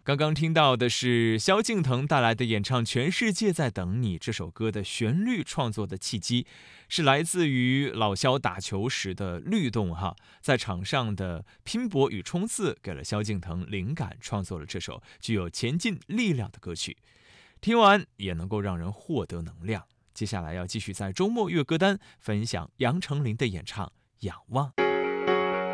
刚刚听到的是萧敬腾带来的演唱《全世界在等你》这首歌的旋律创作的契机，是来自于老萧打球时的律动在场上的拼搏与冲刺，给了萧敬腾灵感，创作了这首具有前进力量的歌曲。听完也能够让人获得能量。接下来要继续在周末乐歌单分享杨丞琳的演唱《仰望》。